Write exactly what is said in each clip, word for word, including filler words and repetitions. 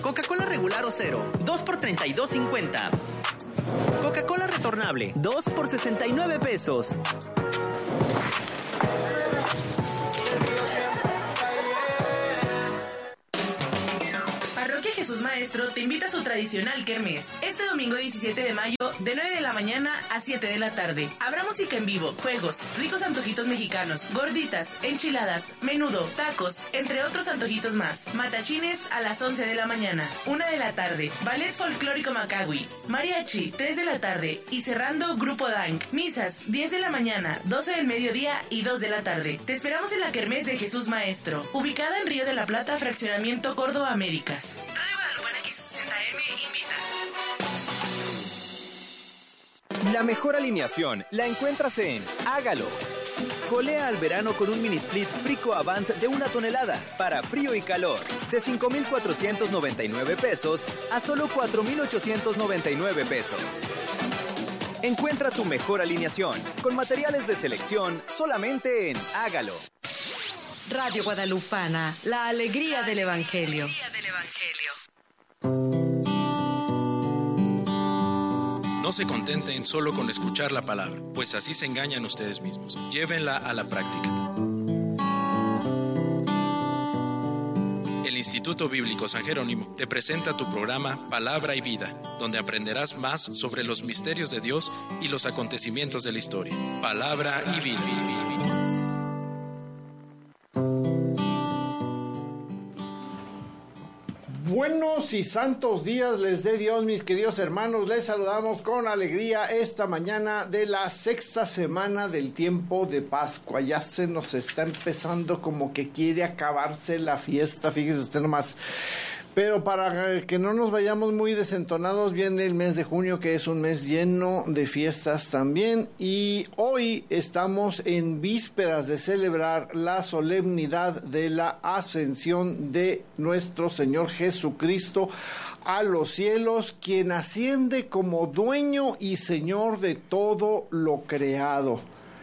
Coca-Cola regular o cero, dos por treinta y dos cincuenta. Coca-Cola retornable, dos por sesenta y nueve pesos. Parroquia Jesús Maestro te invita a su tradicional kermés. Este domingo diecisiete de mayo, de nueve de la mañana a siete de la tarde. Habrá música en vivo, juegos, ricos antojitos mexicanos, gorditas, enchiladas, menudo, tacos, entre otros antojitos más. Matachines a las once de la mañana. una de la tarde, ballet folclórico Macahui. Mariachi, tres de la tarde. Y cerrando, grupo Dank. Misas, diez de la mañana, doce del mediodía y dos de la tarde. Te esperamos en la kermés de Jesús Maestro, ubicada en Río de la Plata, fraccionamiento Córdoba Américas. Radio Guadalupana X sesenta M invita. La mejor alineación la encuentras en Hágalo. Colea al verano con un mini split Frico Avant de una tonelada para frío y calor, de cinco mil cuatrocientos noventa y nueve pesos a solo cuatro mil ochocientos noventa y nueve pesos. Encuentra tu mejor alineación con materiales de selección solamente en Hágalo. Radio Guadalupana, la alegría del Evangelio. No se contenten solo con escuchar la palabra, pues así se engañan ustedes mismos. Llévenla a la práctica. El Instituto Bíblico San Jerónimo te presenta tu programa Palabra y Vida, donde aprenderás más sobre los misterios de Dios y los acontecimientos de la historia. Palabra y Vida. Buenos y santos días les dé Dios, mis queridos hermanos. Les saludamos con alegría esta mañana de la sexta semana del tiempo de Pascua. Ya se nos está empezando como que quiere acabarse la fiesta, fíjese usted nomás. Pero para que no nos vayamos muy desentonados, viene el mes de junio, que es un mes lleno de fiestas también. Y hoy estamos en vísperas de celebrar la solemnidad de la ascensión de nuestro Señor Jesucristo a los cielos, quien asciende como dueño y Señor de todo lo creado.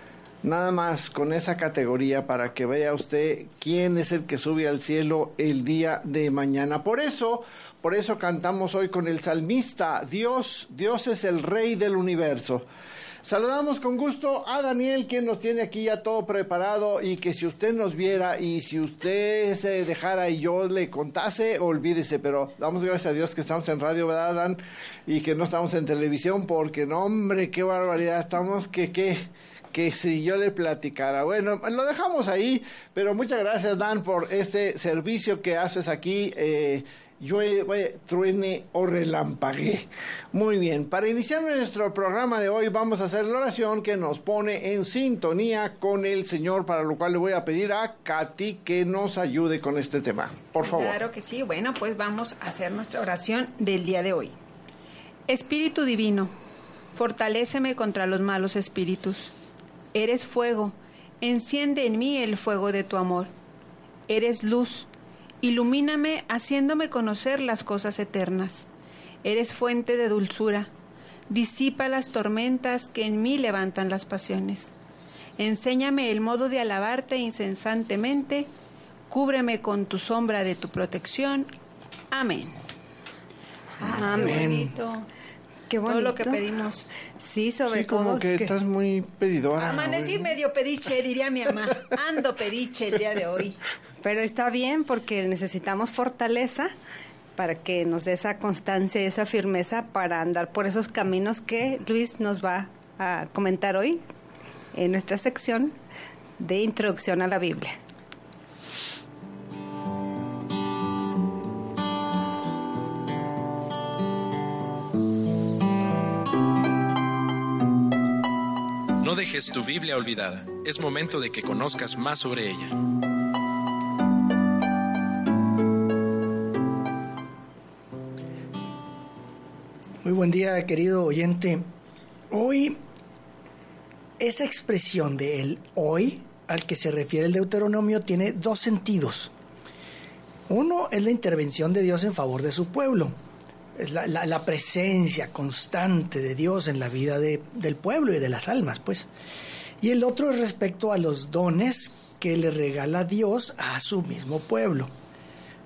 Nada más con esa categoría para que vea usted quién es el que sube al cielo el día de mañana. Por eso, por eso cantamos hoy con el salmista, Dios, Dios es el Rey del universo. Saludamos con gusto a Daniel, quien nos tiene aquí ya todo preparado, y que si usted nos viera y si usted se dejara y yo le contase, olvídese, pero damos gracias a Dios que estamos en radio, ¿verdad, Dan? Y que no estamos en televisión, porque no, hombre, qué barbaridad, estamos que, que... que si yo le platicara. Bueno, lo dejamos ahí, pero muchas gracias, Dan, por este servicio que haces aquí, eh, llueve, truene o relampaguee. Muy bien, para iniciar nuestro programa de hoy vamos a hacer la oración que nos pone en sintonía con el Señor, para lo cual le voy a pedir a Katy que nos ayude con este tema, por favor. Claro que sí. Bueno, pues vamos a hacer nuestra oración del día de hoy. Espíritu divino, fortaléceme contra los malos espíritus. Eres fuego, enciende en mí el fuego de tu amor. Eres luz, ilumíname haciéndome conocer las cosas eternas. Eres fuente de dulzura, disipa las tormentas que en mí levantan las pasiones. Enséñame el modo de alabarte incesantemente, cúbreme con tu sombra de tu protección. Amén. Ah, Amén. Qué bonito. Qué bonito. Todo lo que pedimos. Sí, sobre sí, como todo que, que estás muy pedidora. Amanecí hoy. medio pediche, diría mi mamá. Ando pediche el día de hoy. Pero está bien porque necesitamos fortaleza para que nos dé esa constancia, esa firmeza para andar por esos caminos que Luis nos va a comentar hoy en nuestra sección de Introducción a la Biblia. No dejes tu Biblia olvidada. Es momento de que conozcas más sobre ella. Muy buen día, querido oyente. Hoy, esa expresión de el hoy al que se refiere el Deuteronomio tiene dos sentidos. Uno es la intervención de Dios en favor de su pueblo. Es la, la, la presencia constante de Dios en la vida de, del pueblo y de las almas, pues. Y el otro es respecto a los dones que le regala Dios a su mismo pueblo.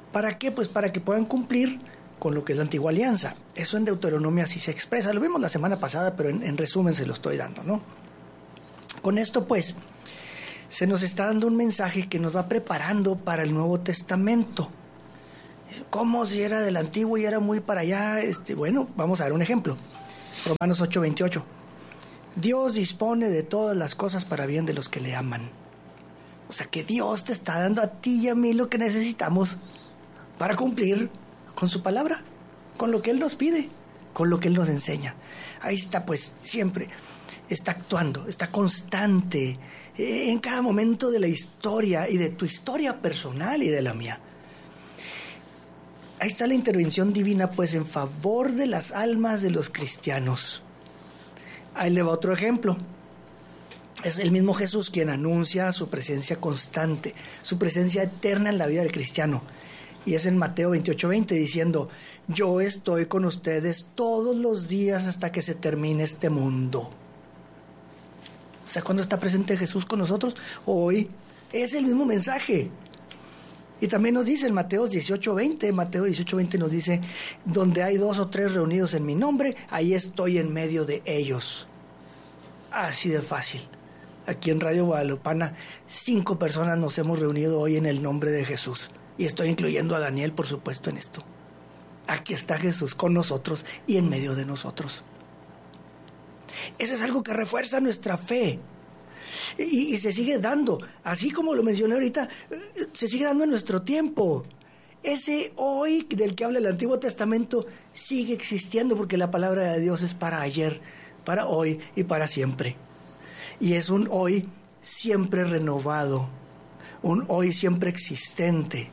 ¿Para qué? Pues para que puedan cumplir con lo que es la antigua alianza. Eso en Deuteronomio así se expresa. Lo vimos la semana pasada, pero en, en resumen se lo estoy dando, ¿no? Con esto, pues, se nos está dando un mensaje que nos va preparando para el Nuevo Testamento. ¿Cómo si era del Antiguo y era muy para allá? Este, bueno, vamos a ver un ejemplo. Romanos ocho veintiocho. Dios dispone de todas las cosas para bien de los que le aman. O sea que Dios te está dando a ti y a mí lo que necesitamos para cumplir con su palabra, con lo que Él nos pide, con lo que Él nos enseña. Ahí está, pues, siempre está actuando, está constante en cada momento de la historia y de tu historia personal y de la mía. Ahí está la intervención divina, pues, en favor de las almas de los cristianos. Ahí le va otro ejemplo. Es el mismo Jesús quien anuncia su presencia constante, su presencia eterna en la vida del cristiano. Y es en Mateo veintiocho veinte diciendo: yo estoy con ustedes todos los días hasta que se termine este mundo. O sea, ¿cuándo está presente Jesús con nosotros? Hoy. Es el mismo mensaje. Y también nos dice en Mateo dieciocho veinte, Mateo dieciocho veinte nos dice: donde hay dos o tres reunidos en mi nombre, ahí estoy en medio de ellos. Así de fácil. Aquí en Radio Guadalupana, cinco personas nos hemos reunido hoy en el nombre de Jesús. Y estoy incluyendo a Daniel, por supuesto, en esto. Aquí está Jesús con nosotros y en medio de nosotros. Eso es algo que refuerza nuestra fe. Y, y se sigue dando, así como lo mencioné ahorita, se sigue dando en nuestro tiempo. Ese hoy del que habla el Antiguo Testamento sigue existiendo porque la palabra de Dios es para ayer, para hoy y para siempre. Y es un hoy siempre renovado, un hoy siempre existente.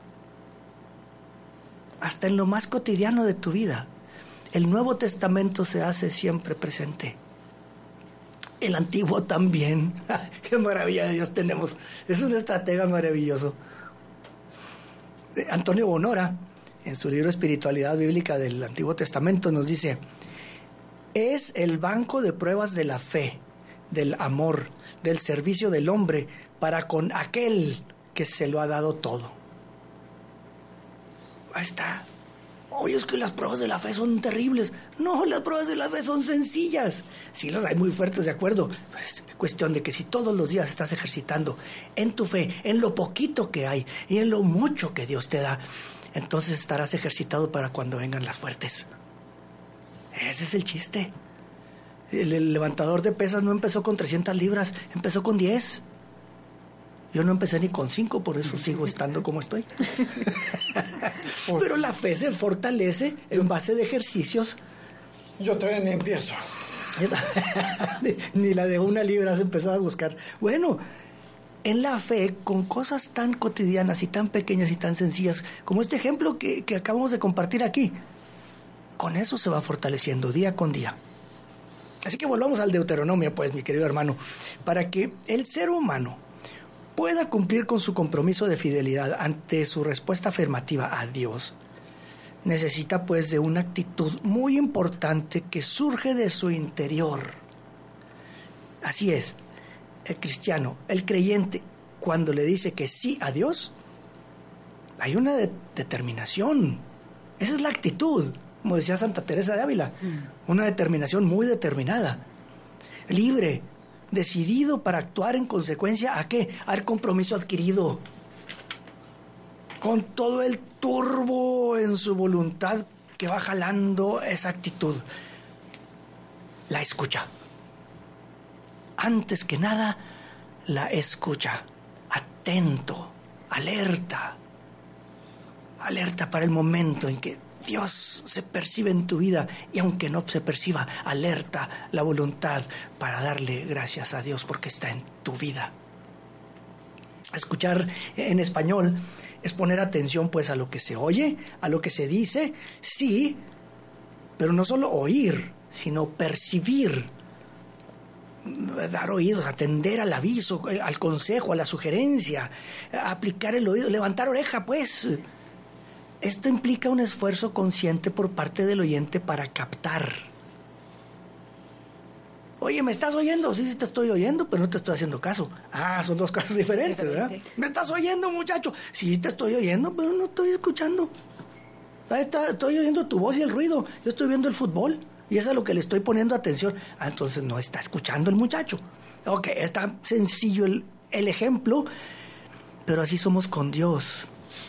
Hasta en lo más cotidiano de tu vida, el Nuevo Testamento se hace siempre presente. El Antiguo también. ¡Qué maravilla de Dios tenemos! Es un estratega maravilloso. Antonio Bonora, en su libro Espiritualidad Bíblica del Antiguo Testamento, nos dice: es el banco de pruebas de la fe, del amor, del servicio del hombre para con aquel que se lo ha dado todo. Ahí está. Oye, es que las pruebas de la fe son terribles. No, las pruebas de la fe son sencillas. Sí, los hay muy fuertes, de acuerdo. Es cuestión de que si todos los días estás ejercitando en tu fe, en lo poquito que hay y en lo mucho que Dios te da, entonces estarás ejercitado para cuando vengan las fuertes. Ese es el chiste. El, el levantador de pesas no empezó con trescientas libras, empezó con diez. Yo no empecé ni con cinco, por eso sigo estando como estoy. Pero la fe se fortalece en base de ejercicios. Yo todavía ni empiezo. Ni la de una libra has empezado a buscar. Bueno, en la fe, con cosas tan cotidianas y tan pequeñas y tan sencillas, como este ejemplo que, que acabamos de compartir aquí, con eso se va fortaleciendo día con día. Así que volvamos al Deuteronomio, pues, mi querido hermano, para que el ser humano pueda cumplir con su compromiso de fidelidad ante su respuesta afirmativa a Dios, necesita pues de una actitud muy importante que surge de su interior. Así es, el cristiano, el creyente, cuando le dice que sí a Dios, hay una de- determinación. Esa es la actitud, como decía Santa Teresa de Ávila, una determinación muy determinada, libre, decidido para actuar en consecuencia a qué, al compromiso adquirido, con todo el turbo en su voluntad que va jalando esa actitud. La escucha. Antes que nada, la escucha. Atento, alerta. Alerta para el momento en que Dios se percibe en tu vida y aunque no se perciba, alerta la voluntad para darle gracias a Dios porque está en tu vida. Escuchar en español es poner atención pues a lo que se oye, a lo que se dice, sí, pero no solo oír, sino percibir, dar oídos, atender al aviso, al consejo, a la sugerencia, aplicar el oído, levantar oreja pues. Esto implica un esfuerzo consciente por parte del oyente para captar. Oye, ¿me estás oyendo? Sí, sí te estoy oyendo, pero no te estoy haciendo caso. Ah, son dos casos diferentes, Diferente. ¿verdad? ¿Me estás oyendo, muchacho? Sí, te estoy oyendo, pero no estoy escuchando. Ahí está, estoy oyendo tu voz y el ruido. Yo estoy viendo el fútbol y eso es a lo que le estoy poniendo atención. Ah, entonces no está escuchando el muchacho. Ok, está sencillo el, el ejemplo, pero así somos con Dios.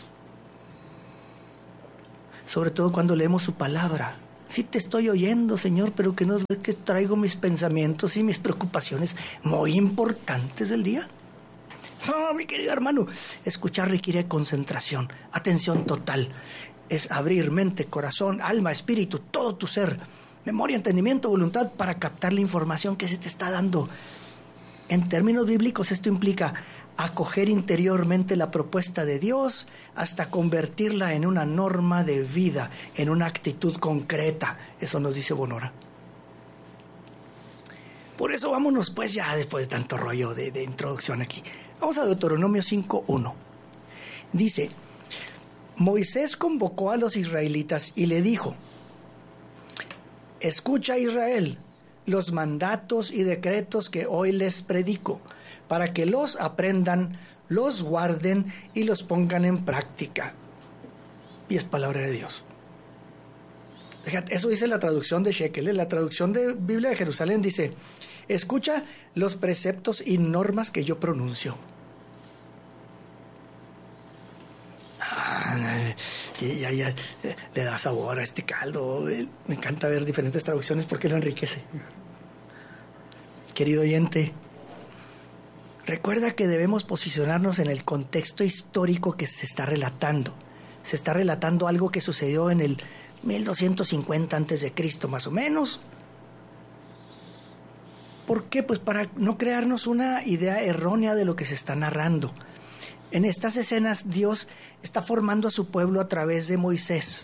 Sobre todo cuando leemos su palabra. Sí te estoy oyendo, Señor, pero que no ves que traigo mis pensamientos y mis preocupaciones muy importantes del día. No, mi querido hermano, escuchar requiere concentración, atención total. Es abrir mente, corazón, alma, espíritu, todo tu ser, memoria, entendimiento, voluntad para captar la información que se te está dando. En términos bíblicos, esto implica acoger interiormente la propuesta de Dios hasta convertirla en una norma de vida, en una actitud concreta. Eso nos dice Bonora. Por eso vámonos pues ya después de tanto rollo de, de introducción aquí. Vamos a Deuteronomio cinco uno. Dice: Moisés convocó a los israelitas y le dijo: escucha, Israel, los mandatos y decretos que hoy les predico, para que los aprendan, los guarden y los pongan en práctica. Y es palabra de Dios. Fíjate, eso dice la traducción de Shekel, ¿eh? La traducción de Biblia de Jerusalén dice: escucha los preceptos y normas que yo pronuncio. Y ya, ya le da sabor a este caldo. Me encanta ver diferentes traducciones porque lo enriquece. Querido oyente, recuerda que debemos posicionarnos en el contexto histórico que se está relatando. Se está relatando algo que sucedió en el mil doscientos cincuenta antes de Cristo, más o menos. ¿Por qué? Pues para no crearnos una idea errónea de lo que se está narrando. En estas escenas, Dios está formando a su pueblo a través de Moisés.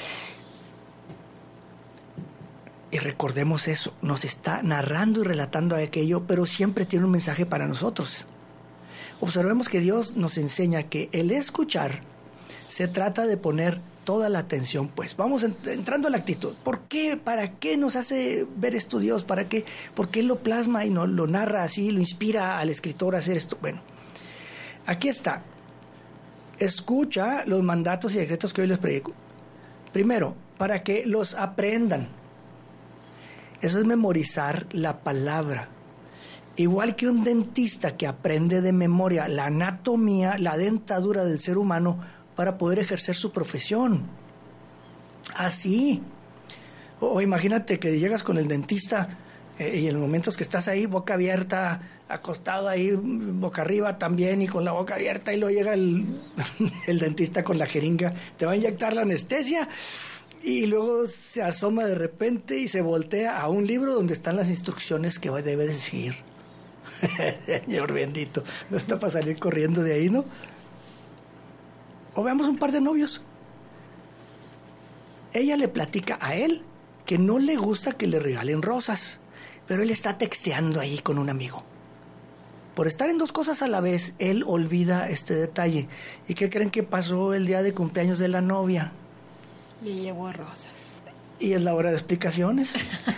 Y recordemos eso, nos está narrando y relatando aquello, pero siempre tiene un mensaje para nosotros. Observemos que Dios nos enseña que el escuchar se trata de poner toda la atención, pues. Vamos entrando a la actitud. ¿Por qué? ¿Para qué nos hace ver esto Dios? ¿Para qué? ¿Por qué lo plasma y no lo narra así, lo inspira al escritor a hacer esto? Bueno, aquí está. Escucha los mandatos y decretos que hoy les predico. Primero, para que los aprendan. Eso es memorizar la palabra. Igual que un dentista que aprende de memoria la anatomía, la dentadura del ser humano para poder ejercer su profesión. Así. O, o imagínate que llegas con el dentista eh, y en los momentos que estás ahí, boca abierta, acostado ahí, boca arriba también y con la boca abierta, y luego llega el, el dentista con la jeringa, te va a inyectar la anestesia y luego se asoma de repente y se voltea a un libro donde están las instrucciones que debe de seguir. Señor bendito, no está para salir corriendo de ahí, ¿no? O veamos un par de novios. Ella le platica a él que no le gusta que le regalen rosas, pero él está texteando ahí con un amigo. Por estar en dos cosas a la vez, él olvida este detalle. ¿Y qué creen que pasó el día de cumpleaños de la novia? Le llevó rosas. Y es la hora de explicaciones.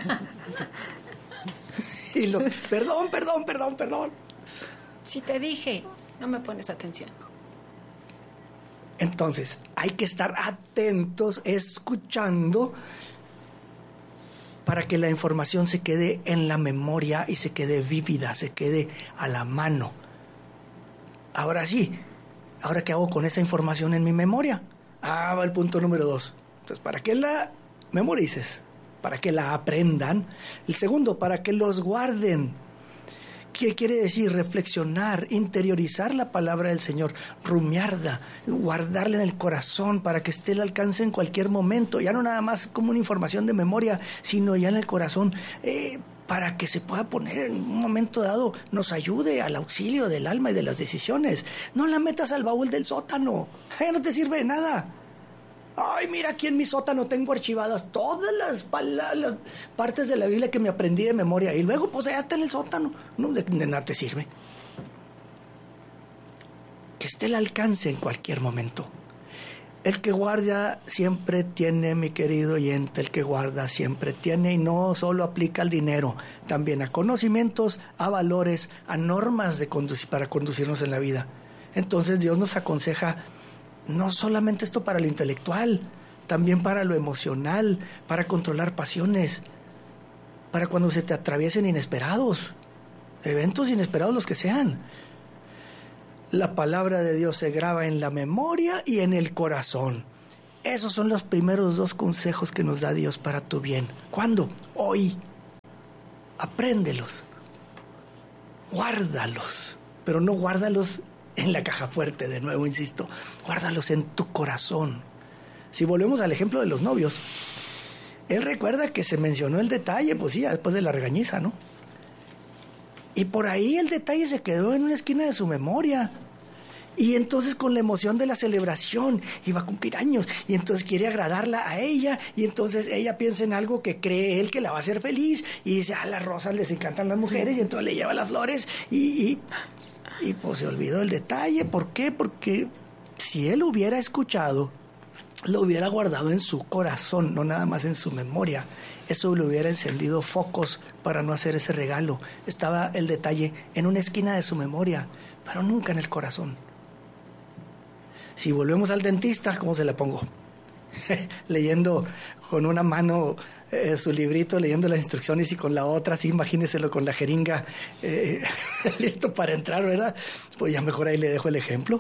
Y los, perdón, perdón, perdón, perdón. Si te dije, no me pones atención. Entonces, hay que estar atentos, escuchando, para que la información se quede en la memoria y se quede vívida, se quede a la mano. Ahora sí, ¿ahora qué hago con esa información en mi memoria? Ah, va el punto número dos. Entonces, ¿para qué la memorices? Para que la aprendan. El segundo, para que los guarden. ¿Qué quiere decir? Reflexionar, interiorizar la palabra del Señor, rumiarla, guardarla en el corazón para que esté al alcance en cualquier momento. Ya no nada más como una información de memoria, sino ya en el corazón, eh, para que se pueda poner en un momento dado, nos ayude al auxilio del alma y de las decisiones. No la metas al baúl del sótano, ya no te sirve de nada. Ay, mira, aquí en mi sótano tengo archivadas todas las, pala- las partes de la Biblia que me aprendí de memoria. Y luego, pues, allá está en el sótano. No, de, de nada te sirve. Que esté al alcance en cualquier momento. El que guarda siempre tiene, mi querido oyente, el que guarda siempre tiene, y no solo aplica al dinero, también a conocimientos, a valores, a normas de conducir, para conducirnos en la vida. Entonces Dios nos aconseja no solamente esto para lo intelectual, también para lo emocional, para controlar pasiones, para cuando se te atraviesen inesperados, eventos inesperados los que sean. La palabra de Dios se graba en la memoria y en el corazón. Esos son los primeros dos consejos que nos da Dios para tu bien. ¿Cuándo? Hoy. Apréndelos. Guárdalos. Pero no guárdalos en la caja fuerte, de nuevo insisto. Guárdalos en tu corazón. Si volvemos al ejemplo de los novios, él recuerda que se mencionó el detalle, pues sí, después de la regañiza, ¿no? Y por ahí el detalle se quedó en una esquina de su memoria. Y entonces con la emoción de la celebración iba a cumplir años y entonces quiere agradarla a ella y entonces ella piensa en algo que cree él que la va a hacer feliz y dice, ah, las rosas les encantan las mujeres y entonces le lleva las flores y, y, y pues se olvidó el detalle. ¿Por qué? Porque si él hubiera escuchado, lo hubiera guardado en su corazón, no nada más en su memoria. Eso le hubiera encendido focos para no hacer ese regalo. Estaba el detalle en una esquina de su memoria, pero nunca en el corazón. Si volvemos al dentista, ¿cómo se le pongo? Leyendo con una mano eh, su librito, leyendo las instrucciones y con la otra, sí, imagíneselo con la jeringa eh, listo para entrar, ¿verdad? Pues ya mejor ahí le dejo el ejemplo.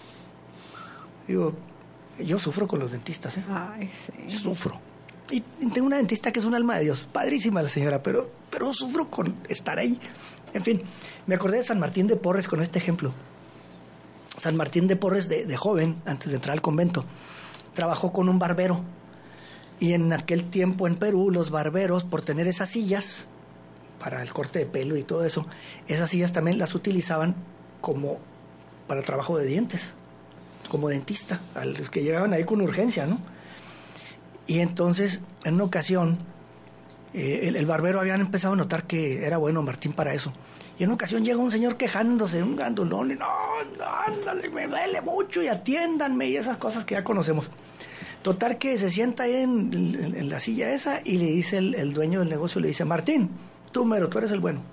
Digo, yo sufro con los dentistas, ¿eh? Ay, sí. Sufro. Y tengo una dentista que es un alma de Dios, padrísima la señora, pero, pero sufro con estar ahí. En fin, me acordé de San Martín de Porres con este ejemplo. San Martín de Porres, de, de joven, antes de entrar al convento, trabajó con un barbero. Y en aquel tiempo en Perú, los barberos, por tener esas sillas para el corte de pelo y todo eso, esas sillas también las utilizaban como para el trabajo de dientes, como dentista, al que llegaban ahí con urgencia, ¿no? Y entonces, en una ocasión, eh, el, el barbero habían empezado a notar que era bueno Martín para eso. Y en una ocasión llega un señor quejándose, un gandulón, y no, ándale, me duele mucho y atiéndanme y esas cosas que ya conocemos. Total que se sienta ahí en, en, en la silla esa y le dice el, el dueño del negocio, le dice, Martín, tú mero, tú eres el bueno.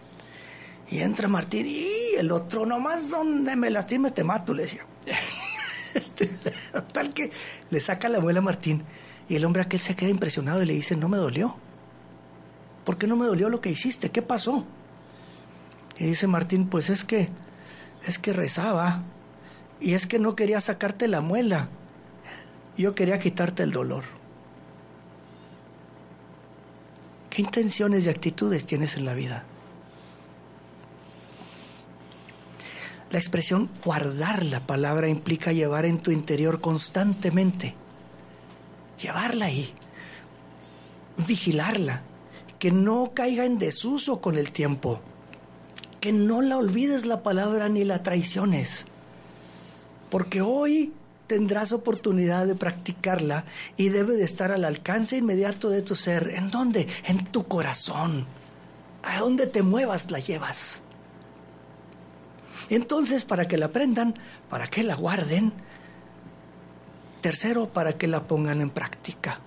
Y entra Martín y el otro, nomás donde me lastimes te mato, le decía. Este, total que le saca la muela a Martín y el hombre aquel se queda impresionado y le dice, no me dolió. ¿Por qué no me dolió lo que hiciste? ¿Qué pasó? Y dice Martín, pues es que, es que rezaba y es que no quería sacarte la muela. Yo quería quitarte el dolor. ¿Qué intenciones y actitudes tienes en la vida? La expresión guardar la palabra implica llevar en tu interior constantemente. Llevarla ahí. Vigilarla. Que no caiga en desuso con el tiempo. Que no la olvides la palabra ni la traiciones. Porque hoy tendrás oportunidad de practicarla y debe de estar al alcance inmediato de tu ser. ¿En dónde? En tu corazón. A donde te muevas la llevas. Entonces, para que la aprendan, para que la guarden. Tercero, para que la pongan en práctica.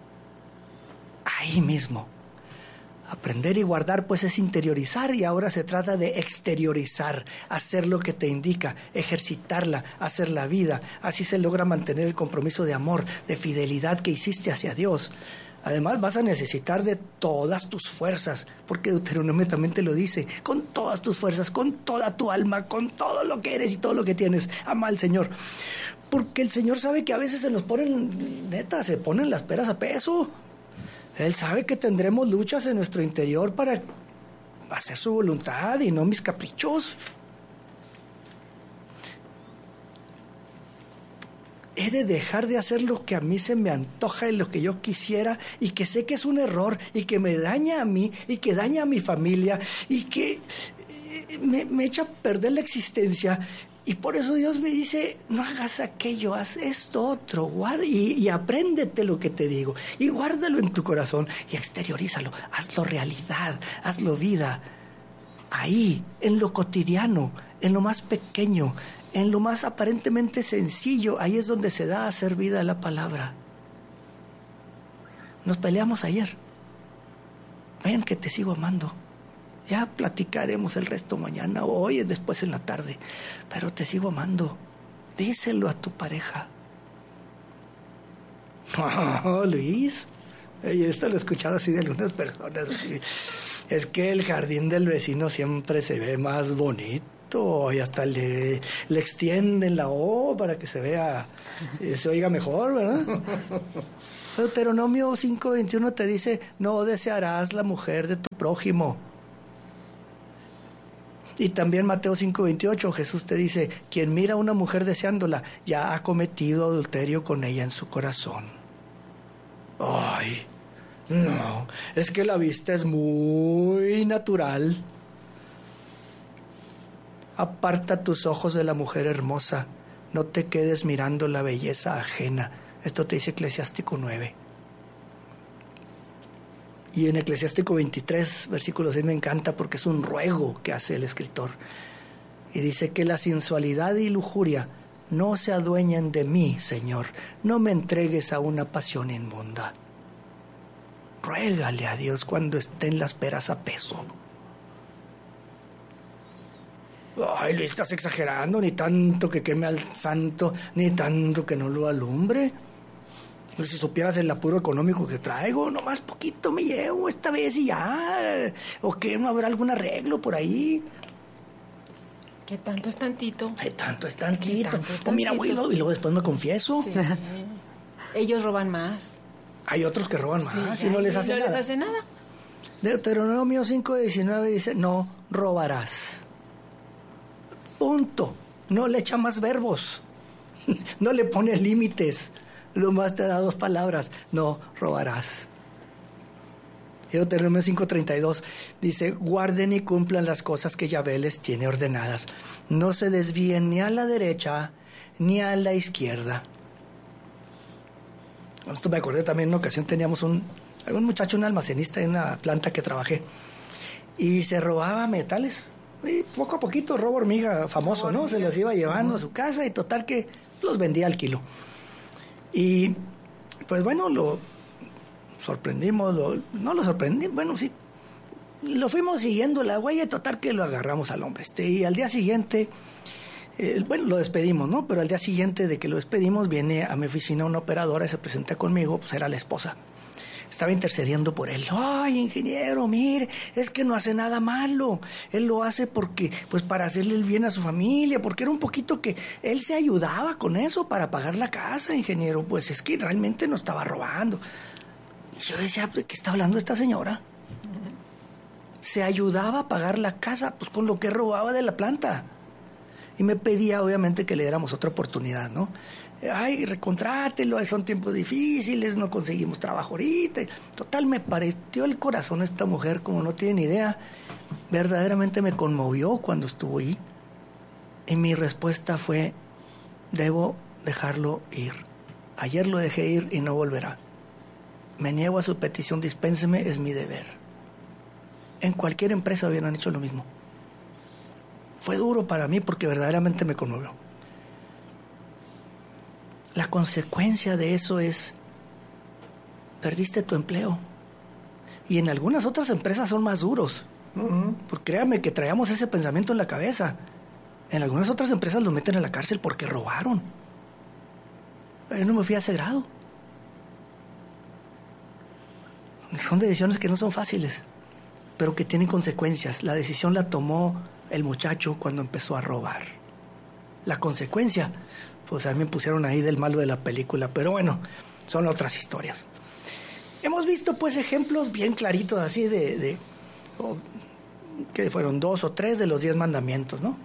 Ahí mismo. Aprender y guardar, pues, es interiorizar y ahora se trata de exteriorizar, hacer lo que te indica, ejercitarla, hacer la vida. Así se logra mantener el compromiso de amor, de fidelidad que hiciste hacia Dios. Además, vas a necesitar de todas tus fuerzas, porque Deuteronomio también te lo dice, con todas tus fuerzas, con toda tu alma, con todo lo que eres y todo lo que tienes. Ama al Señor. Porque el Señor sabe que a veces se nos ponen, neta, se ponen las peras a peso. Él sabe que tendremos luchas en nuestro interior para hacer su voluntad y no mis caprichos. He de dejar de hacer lo que a mí se me antoja y lo que yo quisiera y que sé que es un error y que me daña a mí y que daña a mi familia y que me, me echa a perder la existencia. Y por eso Dios me dice, no hagas aquello, haz esto otro, guarda, y, y apréndete lo que te digo, y guárdalo en tu corazón, y exteriorízalo, hazlo realidad, hazlo vida, ahí, en lo cotidiano, en lo más pequeño, en lo más aparentemente sencillo, ahí es donde se da a hacer vida la palabra. Nos peleamos ayer. Ven que te sigo amando. Ya platicaremos el resto mañana o hoy, después en la tarde. Pero te sigo amando. Díselo a tu pareja. Oh, Luis. Y esto lo he escuchado así de algunas personas. Así. Es que el jardín del vecino siempre se ve más bonito y hasta le, le extienden la O para que se vea, se oiga mejor, ¿verdad? Deuteronomio cinco veintiuno te dice, no desearás la mujer de tu prójimo. Y también Mateo cinco veintiocho, Jesús te dice, quien mira a una mujer deseándola, ya ha cometido adulterio con ella en su corazón. Ay, no, es que la vista es muy natural. Aparta tus ojos de la mujer hermosa, no te quedes mirando la belleza ajena. Esto te dice Eclesiástico nueve. Y en Eclesiástico veintitrés, versículo seis, me encanta porque es un ruego que hace el escritor. Y dice que la sensualidad y lujuria no se adueñen de mí, Señor. No me entregues a una pasión inmunda. Ruégale a Dios cuando estén las peras a peso. Ay, Luis, estás exagerando, ni tanto que queme al santo, ni tanto que no lo alumbre. Si supieras el apuro económico que traigo, nomás poquito me llevo esta vez y ya. ¿O qué? ¿No habrá algún arreglo por ahí? ¿Qué tanto es tantito? ¿Qué tanto es tantito? Tanto es Pues mira, güey, y luego después me confieso. Sí. Ellos roban más. Hay otros que roban más Sí, y no les hace no nada. les hace nada. Deuteronomio cinco diecinueve dice, no robarás. Punto. No le echa más verbos. No le pone límites. Lo más te da dos palabras. No robarás. Deuteronomio cinco treinta y dos dice, guarden y cumplan las cosas que Yahvé les tiene ordenadas. No se desvíen ni a la derecha ni a la izquierda. Esto me acordé también, en una ocasión teníamos un, un muchacho, un almacenista en una planta que trabajé, y se robaba metales. Y poco a poquito, robo hormiga famoso, robo ¿no? Hormiga. Se los iba llevando uh-huh. a su casa y total que los vendía al kilo. Y pues bueno, lo sorprendimos, lo, no lo sorprendimos, bueno, sí, lo fuimos siguiendo la huella y total que lo agarramos al hombre. Este, y al día siguiente, eh, bueno, lo despedimos, ¿no? Pero al día siguiente de que lo despedimos, viene a mi oficina una operadora y se presenta conmigo, pues era la esposa. Estaba intercediendo por él. Ay, ingeniero, mire, es que no hace nada malo. Él lo hace porque, pues para hacerle el bien a su familia, porque era un poquito que él se ayudaba con eso para pagar la casa, ingeniero. Pues es que realmente no estaba robando. Y yo decía, ¿de qué está hablando esta señora? Se ayudaba a pagar la casa, pues con lo que robaba de la planta. Y me pedía, obviamente, que le diéramos otra oportunidad, ¿no? Ay, recontrátelo, son tiempos difíciles, no conseguimos trabajo ahorita. Total, me partió el corazón esta mujer, como no tienen idea. Verdaderamente me conmovió cuando estuvo ahí. Y mi respuesta fue, debo dejarlo ir. Ayer lo dejé ir y no volverá. Me niego a su petición, dispénseme, es mi deber. En cualquier empresa hubieran hecho lo mismo. Fue duro para mí porque verdaderamente me conmovió. La consecuencia de eso es, perdiste tu empleo. Y en algunas otras empresas son más duros. Uh-huh. Porque créanme que traíamos ese pensamiento en la cabeza. En algunas otras empresas los meten a la cárcel porque robaron. Yo no me fui a ese grado. Son decisiones que no son fáciles, pero que tienen consecuencias. La decisión la tomó el muchacho cuando empezó a robar. La consecuencia, pues a mí me pusieron ahí del malo de la película, pero bueno, son otras historias. Hemos visto pues ejemplos bien claritos así de, de oh, que fueron dos o tres de los diez mandamientos, ¿no?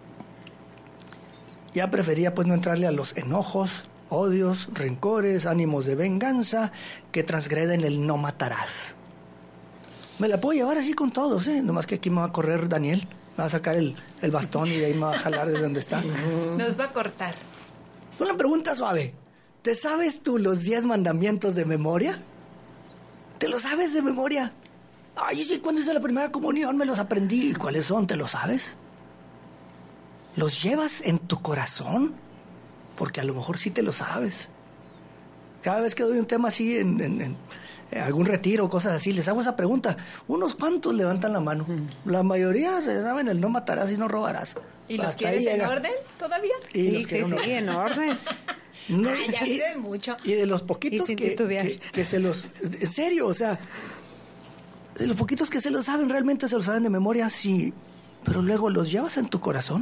Ya prefería pues no entrarle a los enojos, odios, rencores, ánimos de venganza que transgreden el no matarás. Me la puedo llevar así con todos, ¿eh? Nomás que aquí me va a correr Daniel, me va a sacar el, el bastón y de ahí me va a jalar de donde está. Nos va a cortar. Una pregunta suave. ¿Te sabes tú los diez mandamientos de memoria? ¿Te los sabes de memoria? Ay, sí, cuando hice la primera comunión me los aprendí. ¿Cuáles son? ¿Te los sabes? ¿Los llevas en tu corazón? Porque a lo mejor sí te lo sabes. Cada vez que doy un tema así en, en, en, en algún retiro o cosas así, les hago esa pregunta. Unos cuantos levantan la mano. Mm. La mayoría se saben el no matarás y no robarás. ¿Y los quieres en orden todavía? Y sí, los sí, sí, sí, en orden. No, ah, ya y, pides mucho. Y de los poquitos que, que, que se los... En serio, o sea, de los poquitos que se lo saben, realmente se lo saben de memoria, sí. Pero luego los llevas en tu corazón.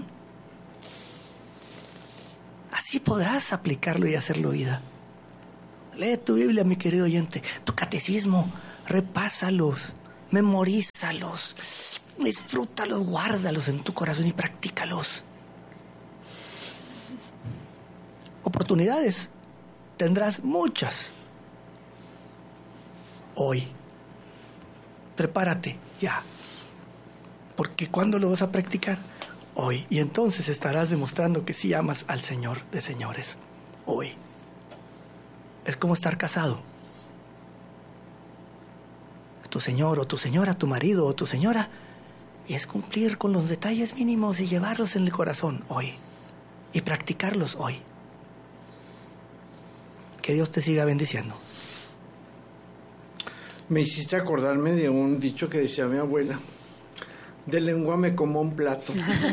Así podrás aplicarlo y hacerlo vida. Lee tu Biblia, mi querido oyente, tu catecismo, repásalos, memorízalos, disfrútalos, guárdalos en tu corazón y practícalos. Oportunidades tendrás muchas. Hoy, prepárate ya, porque ¿cuándo lo vas a practicar? Hoy. Y entonces estarás demostrando que sí amas al Señor de señores. Hoy. Es como estar casado. Tu señor o tu señora, tu marido o tu señora. Y es cumplir con los detalles mínimos y llevarlos en el corazón hoy. Y practicarlos hoy. Que Dios te siga bendiciendo. Me hiciste acordarme de un dicho que decía mi abuela. De lengua me como un plato.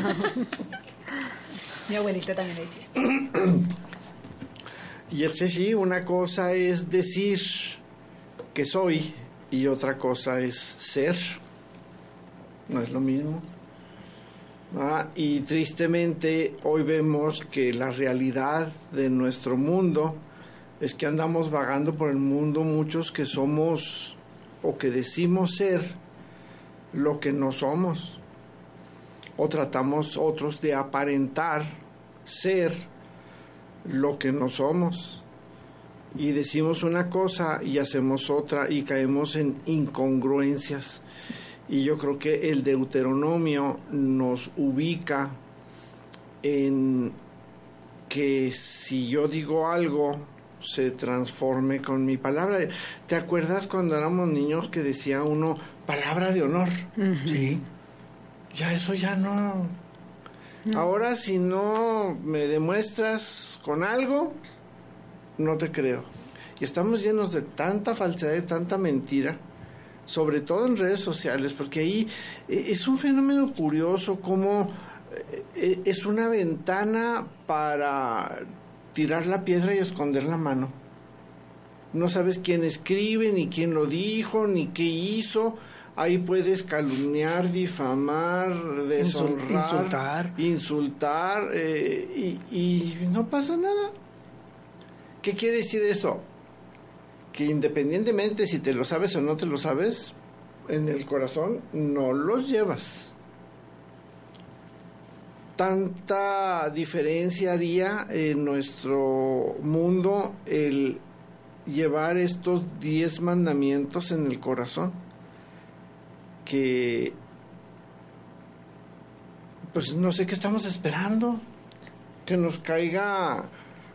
Mi abuelita también decía. Y ese sí, una cosa es decir que soy y otra cosa es ser. No es lo mismo. Ah, y tristemente hoy vemos que la realidad de nuestro mundo es que andamos vagando por el mundo muchos que somos o que decimos ser lo que no somos, o tratamos otros de aparentar ser lo que no somos, y decimos una cosa y hacemos otra y caemos en incongruencias. Y yo creo que el Deuteronomio nos ubica en que si yo digo algo se transforme con mi palabra. ¿Te acuerdas cuando éramos niños que decía uno palabra de honor? Uh-huh. Sí. Ya eso ya no. no. Ahora si no me demuestras con algo, no te creo. Y estamos llenos de tanta falsedad y tanta mentira, sobre todo en redes sociales, porque ahí es un fenómeno curioso como es una ventana para tirar la piedra y esconder la mano. No sabes quién escribe, ni quién lo dijo, ni qué hizo. Ahí puedes calumniar, difamar, deshonrar, insultar, insultar eh, y, y no pasa nada. ¿Qué quiere decir eso? Que independientemente si te lo sabes o no te lo sabes, en el corazón no los llevas. Tanta diferencia haría en nuestro mundo el llevar estos diez mandamientos en el corazón, que pues no sé qué estamos esperando, que nos caiga,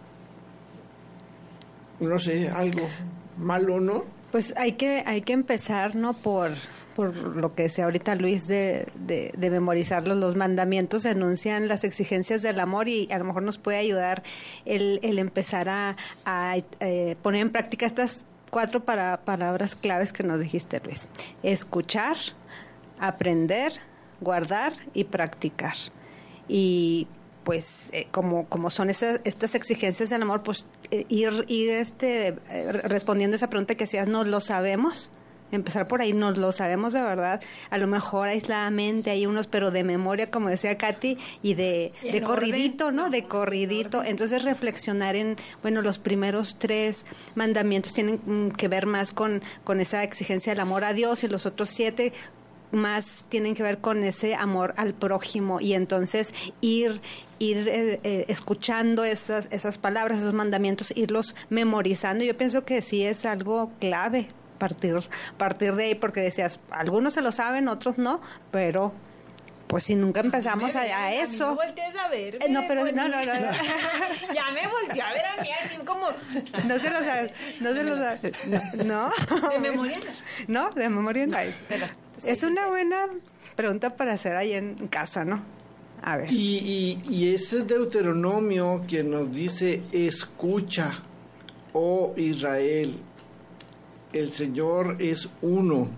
no sé, algo malo, ¿no? Pues hay que hay que empezar, ¿no? Por por lo que decía ahorita Luis de, de, de memorizarlos. Los mandamientos enuncian las exigencias del amor y a lo mejor nos puede ayudar el, el empezar a, a eh, poner en práctica estas cuatro para, palabras claves que nos dijiste, Luis. Escuchar, aprender, guardar y practicar. Y pues eh, como, como son esas, estas exigencias del amor, pues eh, ir, ir este, eh, respondiendo a esa pregunta que hacías, ¿nos lo sabemos? Empezar por ahí, nos lo sabemos de verdad, a lo mejor aisladamente hay unos, pero de memoria, como decía Katy, y de, de corridito, ¿no? De corridito. Entonces reflexionar en, bueno, los primeros tres mandamientos tienen que ver más con, con esa exigencia del amor a Dios, y los otros siete más tienen que ver con ese amor al prójimo, y entonces ir ir eh, eh, escuchando esas esas palabras, esos mandamientos, irlos memorizando. Yo pienso que sí es algo clave partir partir de ahí, porque decías, algunos se lo saben, otros no, pero pues si nunca empezamos a, a eso. A mí no voltees a ver. Eh, no, pero no, no, no, no. Ya me volteé a ver a mí así como. No se lo sabe, no se lo sabe. No. ¿De memoria? No, de memoria no es. Es una buena pregunta para hacer ahí en casa, ¿no? A ver. Y, y, y ese Deuteronomio que nos dice, escucha, oh Israel, el Señor es uno.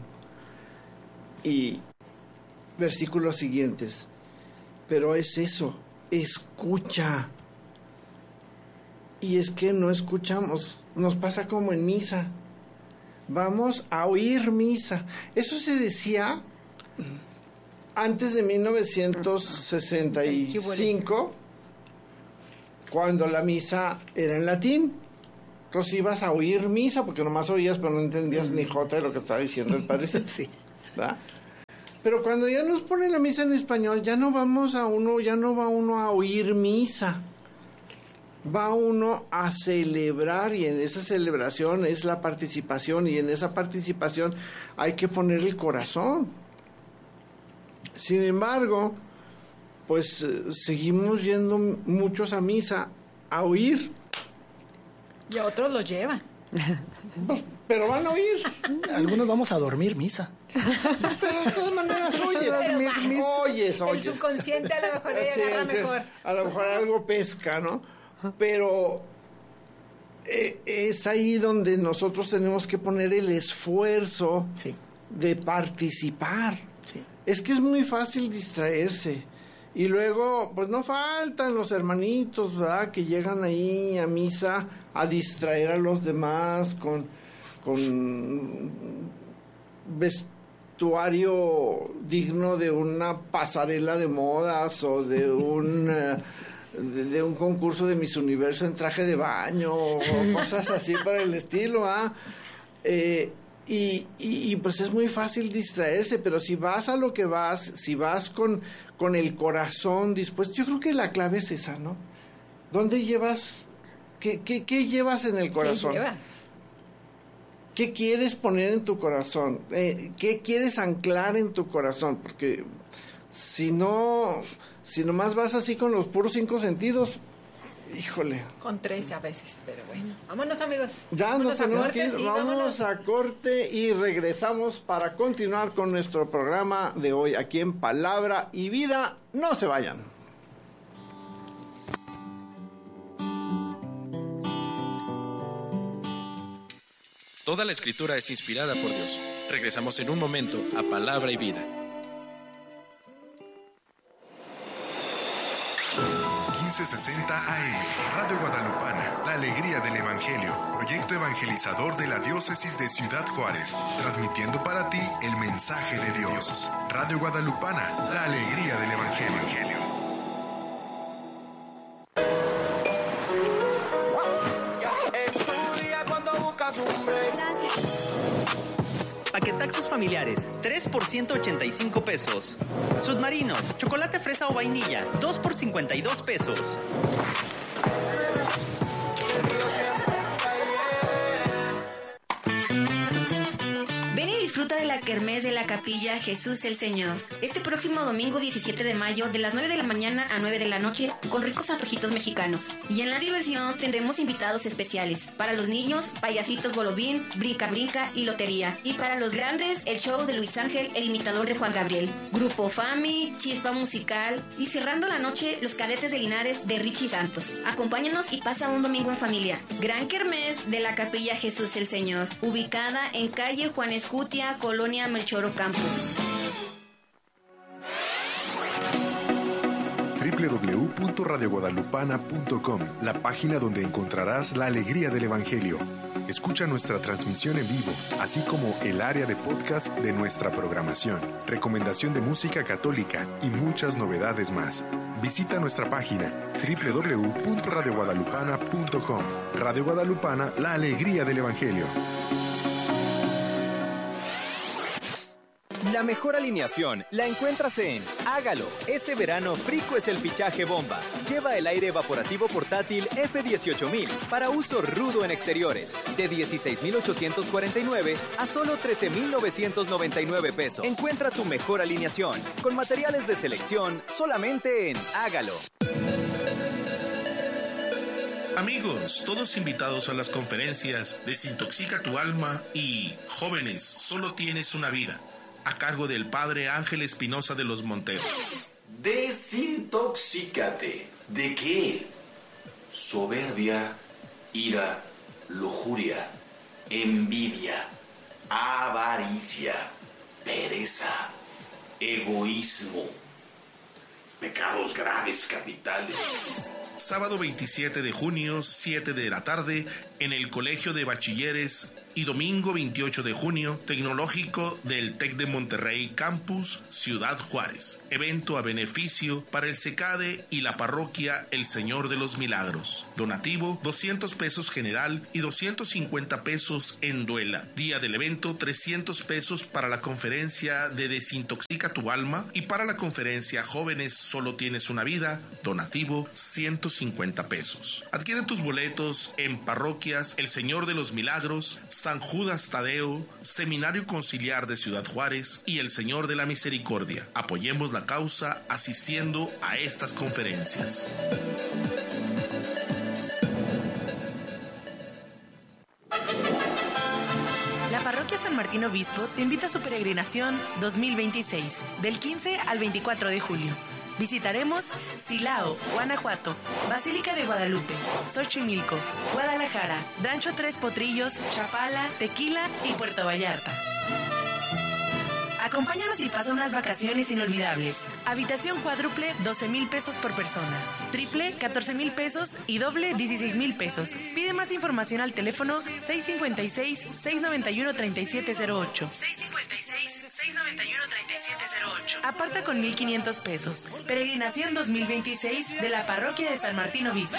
Y versículos siguientes, pero es eso, escucha. Y es que no escuchamos, nos pasa como en misa. Vamos a oír misa. Eso se decía antes de mil novecientos sesenta y cinco, cuando la misa era en latín. Entonces ibas a oír misa, porque nomás oías, pero no entendías ni jota de lo que estaba diciendo el padre. Sí. ¿Verdad? Pero cuando ya nos ponen la misa en español, ya no vamos a uno, ya no va uno a oír misa. Va uno a celebrar, y en esa celebración es la participación, y en esa participación hay que poner el corazón. Sin embargo, pues eh, seguimos yendo muchos a misa a oír. Y a otros los llevan. Pues, pero van a oír. Algunos vamos a dormir misa. Pero de todas maneras oyes. Oyes, oyes. El subconsciente a lo mejor ella Sí, agarra sí, mejor. a lo mejor algo pesca, ¿no? Pero eh, es ahí donde nosotros tenemos que poner el esfuerzo Sí. de participar. Sí. Es que es muy fácil distraerse. Y luego, pues no faltan los hermanitos, ¿verdad? Que llegan ahí a misa a distraer a los demás con, con vestuario digno de una pasarela de modas o de un... eh, De, de un concurso de Miss Universo en traje de baño o cosas así para el estilo, ¿ah? Eh, y, y, y pues es muy fácil distraerse, pero si vas a lo que vas, si vas con, con el corazón dispuesto, yo creo que la clave es esa, ¿no? ¿Dónde llevas, qué, qué, qué llevas en el corazón? ¿Qué llevas? ¿Qué quieres poner en tu corazón? Eh, ¿Qué quieres anclar en tu corazón? Porque si no... Si nomás vas así con los puros cinco sentidos, híjole. Con trece a veces, pero bueno. Vámonos, amigos. Ya nos Vámonos a tenemos corte, que ir. sí, Vamos vámonos. a corte y regresamos para continuar con nuestro programa de hoy aquí en Palabra y Vida. No se vayan. Toda la escritura es inspirada por Dios. Regresamos en un momento a Palabra y Vida. quince sesenta A M, Radio Guadalupana, la alegría del Evangelio, proyecto evangelizador de la diócesis de Ciudad Juárez, transmitiendo para ti el mensaje de Dios. Radio Guadalupana, la alegría del Evangelio. Paquetaxos familiares, tres por ciento ochenta y cinco pesos. Submarinos, chocolate fresa o vainilla, dos por cincuenta y dos pesos. Ven y disfruta de la kermés de la Capilla Jesús el Señor. Este próximo domingo diecisiete de mayo, de las nueve de la mañana a nueve de la noche, con ricos antojitos mexicanos. Y en la diversión tendremos invitados especiales. Para los niños, payasitos bolobín, brinca brinca y lotería. Y para los grandes, el show de Luis Ángel, el imitador de Juan Gabriel. Grupo Fami, chispa musical. Y cerrando la noche, los cadetes de Linares de Richie Santos. Acompáñanos y pasa un domingo en familia. Gran kermés de la Capilla Jesús el Señor. Ubicada en calle Juan Escutia, Colonia Melchor Ocampo. doble u doble u doble u punto radio guadalupana punto com, la página donde encontrarás la alegría del Evangelio. Escucha nuestra transmisión en vivo, así como el área de podcast de nuestra programación, recomendación de música católica y muchas novedades más. Visita nuestra página doble u doble u doble u punto radio guadalupana punto com. Radio Guadalupana, la alegría del Evangelio. La mejor alineación la encuentras en Hágalo. Este verano, Frico es el fichaje bomba. Lleva el aire evaporativo portátil F dieciocho mil para uso rudo en exteriores. De dieciséis mil ochocientos cuarenta y nueve a solo trece mil novecientos noventa y nueve pesos. Encuentra tu mejor alineación con materiales de selección solamente en Hágalo. Amigos, todos invitados a las conferencias Desintoxica tu alma y Jóvenes, solo tienes una vida, a cargo del Padre Ángel Espinosa de los Monteros. Desintoxícate. ¿De qué? Soberbia, ira, lujuria, envidia, avaricia, pereza, egoísmo, pecados graves capitales. Sábado veintisiete de junio, siete de la tarde, en el Colegio de Bachilleres, y domingo veintiocho de junio, Tecnológico del TEC de Monterrey Campus, Ciudad Juárez. Evento a beneficio para el SECADE y la parroquia El Señor de los Milagros. Donativo, doscientos pesos general y doscientos cincuenta pesos en duela. Día del evento, trescientos pesos para la conferencia de Desintoxica tu alma, y para la conferencia Jóvenes Solo Tienes Una Vida, donativo ciento cincuenta pesos. Adquiere tus boletos en parroquias El Señor de los Milagros, San Judas Tadeo, Seminario Conciliar de Ciudad Juárez y El Señor de la Misericordia. Apoyemos la causa asistiendo a estas conferencias. La Parroquia San Martín Obispo te invita a su peregrinación dos mil veintiséis, del quince al veinticuatro de julio. Visitaremos Silao, Guanajuato, Basílica de Guadalupe, Xochimilco, Guadalajara, Rancho Tres Potrillos, Chapala, Tequila y Puerto Vallarta. Acompáñanos y pasa unas vacaciones inolvidables. Habitación cuádruple, doce mil pesos por persona. Triple, catorce mil pesos y doble, dieciséis mil pesos. Pide más información al teléfono seis cinco seis, seis nueve uno, tres siete cero ocho. seis cinco seis, seis nueve uno, tres siete cero ocho. Aparta con mil quinientos pesos. Peregrinación dos mil veintiséis de la Parroquia de San Martín Obispo.